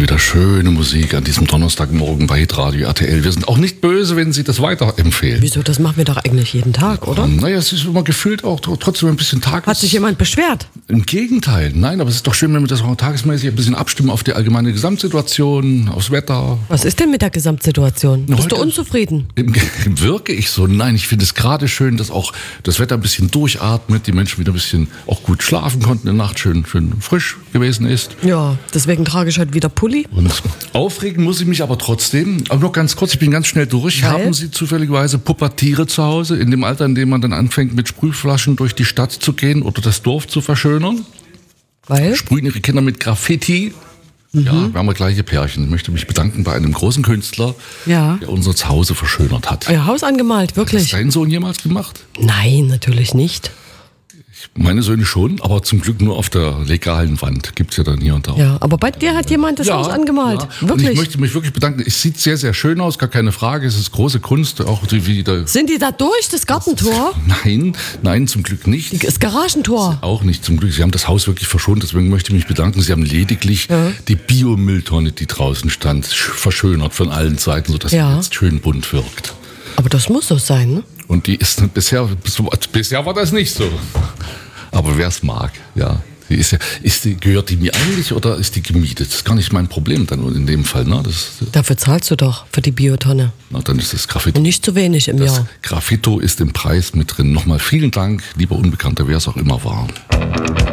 wieder schöne Musik an diesem Donnerstagmorgen bei Hitradio RTL. Wir sind auch nicht böse, wenn Sie das weiterempfehlen. Wieso? Das machen wir doch eigentlich jeden Tag, oder? Naja, es ist immer gefühlt auch trotzdem ein bisschen Tages... Hat sich jemand beschwert? Im Gegenteil. Nein, aber es ist doch schön, wenn wir das auch tagesmäßig ein bisschen abstimmen auf die allgemeine Gesamtsituation, aufs Wetter. Was ist denn mit der Gesamtsituation? Bist du unzufrieden? Wirke ich so? Nein, ich finde es gerade schön, dass auch das Wetter ein bisschen durchatmet, die Menschen wieder ein bisschen auch gut schlafen konnten in der Nacht, schön frisch gewesen ist. Ja, deswegen trage ich heute wieder Pulli. Und aufregen muss ich mich aber trotzdem. Aber noch ganz kurz, ich bin ganz schnell durch. Weil? Haben Sie zufälligerweise Pubertiere zu Hause, in dem Alter, in dem man dann anfängt, mit Sprühflaschen durch die Stadt zu gehen oder das Dorf zu verschönern? Weil? Sprühen Ihre Kinder mit Graffiti? Ja, wir haben gleiche Pärchen. Ich möchte mich bedanken bei einem großen Künstler, Ja. der unser Zuhause verschönert hat. Euer Haus angemalt, Hat das wirklich? dein Sohn jemals gemacht? Nein, natürlich nicht. Meine Söhne schon, aber zum Glück nur auf der legalen Wand. Gibt's ja dann hier und da. Ja, aber bei dir hat jemand das Haus angemalt. Ja. Und Wirklich? ich möchte mich wirklich bedanken. Es sieht sehr, sehr schön aus, gar keine Frage. Es ist große Kunst, auch wie der. Sind die da durch, das Gartentor? Nein, zum Glück nicht. Das Garagentor? Auch nicht, zum Glück. Sie haben das Haus wirklich verschont, deswegen möchte ich mich bedanken. Sie haben lediglich die Biomülltonne, die draußen stand, verschönert von allen Seiten, sodass sie jetzt schön bunt wirkt. Aber das muss so sein, ne? Und die ist bisher war das nicht so. Aber wer es mag, ja. Gehört die mir eigentlich oder ist die gemietet? Das ist gar nicht mein Problem dann in dem Fall. Ne? Dafür zahlst du doch für die Biotonne. Na, dann ist das Graffito. Und nicht zu wenig im Jahr. Das Graffito ist im Preis mit drin. Nochmal vielen Dank, lieber Unbekannter, wer es auch immer war.